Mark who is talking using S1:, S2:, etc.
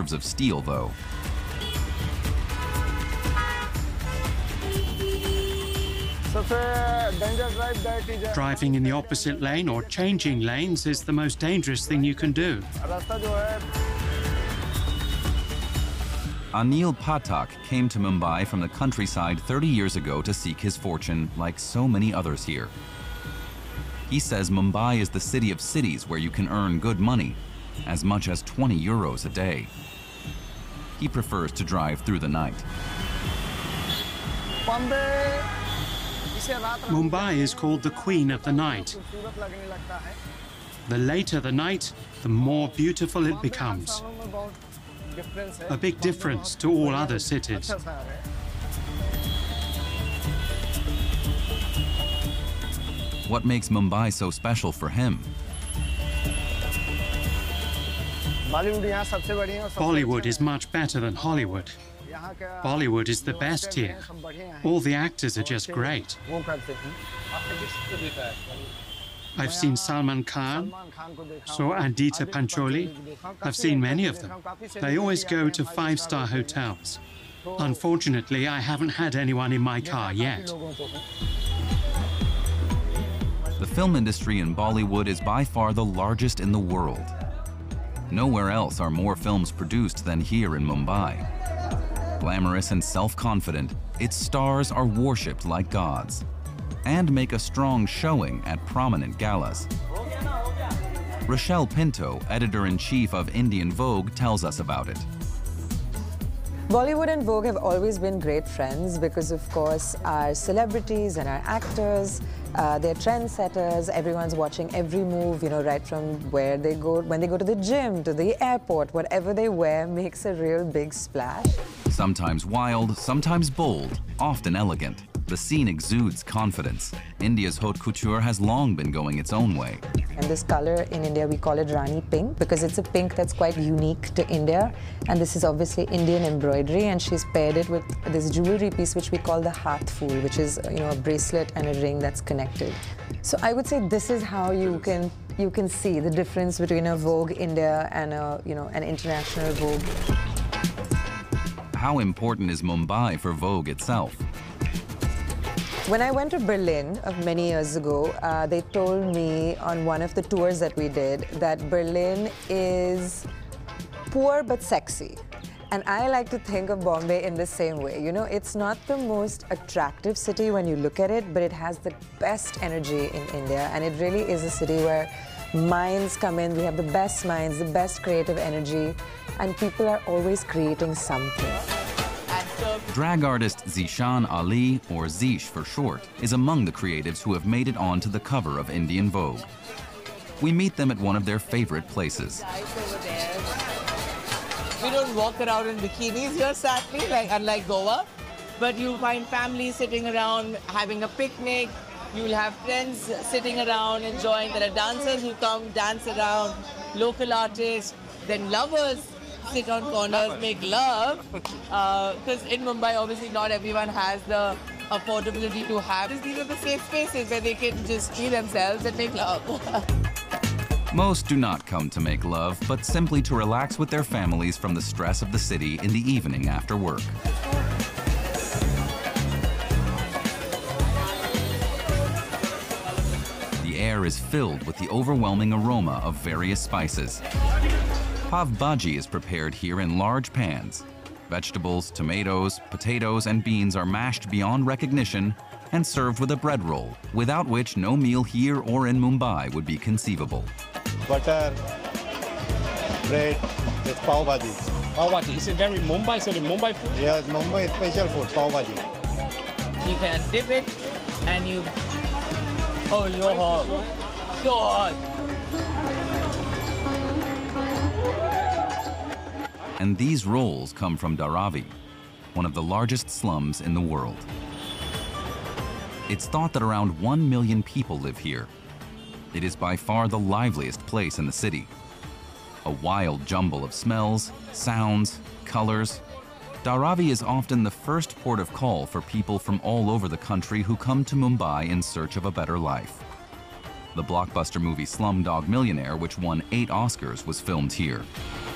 S1: nerves of steel, though.
S2: Driving in the opposite lane or changing lanes is the most dangerous thing you can do.
S1: Anil Pathak came to Mumbai from the countryside 30 years ago to seek his fortune, like so many others here. He says Mumbai is the city of cities where you can earn good money, as much as 20 euros a day. He prefers to drive through the night.
S2: Mumbai is called the Queen of the Night. The later the night, the more beautiful it becomes. A big difference to all other cities.
S1: What makes Mumbai so special for him?
S2: Bollywood is much better than Hollywood. Bollywood is the best here. All the actors are just great. I've seen Salman Khan, saw Aditya Pancholi. I've seen many of them. They always go to five-star hotels. Unfortunately, I haven't had anyone in my car yet.
S1: The film industry in Bollywood is by far the largest in the world. Nowhere else are more films produced than here in Mumbai. Glamorous and self-confident, its stars are worshipped like gods and make a strong showing at prominent galas. Rochelle Pinto, editor-in-chief of Indian Vogue, tells us about it.
S3: Bollywood and Vogue have always been great friends because, of course, our celebrities and our actors, they're trendsetters. Everyone's watching every move, you know, right from where they go, when they go to the gym, to the airport, whatever they wear makes a real big splash.
S1: Sometimes wild, sometimes bold, often elegant. The scene exudes confidence. India's haute couture has long been going its own way.
S3: And this color in India, we call it Rani pink because it's a pink that's quite unique to India. And this is obviously Indian embroidery, and she's paired it with this jewelry piece which we call the Haath Phool, which is, you know, a bracelet and a ring that's connected. So I would say this is how you can see the difference between a Vogue India and a, you know, an international Vogue.
S1: How important is Mumbai for Vogue itself?
S3: When I went to Berlin many years ago, they told me on one of the tours that we did that Berlin is poor but sexy. And I like to think of Bombay in the same way. You know, it's not the most attractive city when you look at it, but it has the best energy in India. And it really is a city where minds come in. We have the best minds, the best creative energy, and people are always creating something.
S1: Drag artist Zishan Ali, or Zish for short, is among the creatives who have made it onto the cover of Indian Vogue. We meet them at one of their favorite places.
S4: We don't walk around in bikinis here, sadly, unlike Goa. But you'll find families sitting around having a picnic. You'll have friends sitting around enjoying. There are dancers who come dance around, local artists, then lovers sit on corners, make love. Because in Mumbai, obviously, not everyone has the affordability to have. These are the safe spaces where they can just be themselves and make love.
S1: Most do not come to make love, but simply to relax with their families from the stress of the city in the evening after work. The air is filled with the overwhelming aroma of various spices. Pav bhaji is prepared here in large pans. Vegetables, tomatoes, potatoes, and beans are mashed beyond recognition and served with a bread roll, without which no meal here or in Mumbai would be conceivable.
S5: Butter, bread, it's pav bhaji.
S6: Pav bhaji, is it very Mumbai? So the Mumbai food?
S5: Yes, Mumbai special food, pav bhaji.
S4: You can dip it and you... Oh, you're hot. So hot.
S1: And these rolls come from Dharavi, one of the largest slums in the world. It's thought that around 1 million people live here. It is by far the liveliest place in the city. A wild jumble of smells, sounds, colors. Dharavi is often the first port of call for people from all over the country who come to Mumbai in search of a better life. The blockbuster movie Slumdog Millionaire, which won 8 Oscars, was filmed here.